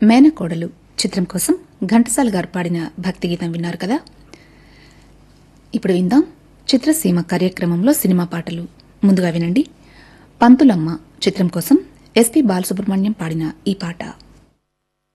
మేనకోడలు చిత్రం కోసం ఘంటసాల గారు పాడిన భక్తి గీతం విన్నారు కదా. ఇప్పుడు విందాం చిత్రసీమ కార్యక్రమంలో సినిమా పాటలు. ముందుగా వినండి పంతులమ్మ చిత్రం కోసం ఎస్పి బాలసుబ్రహ్మణ్యం పాడిన ఈ పాట.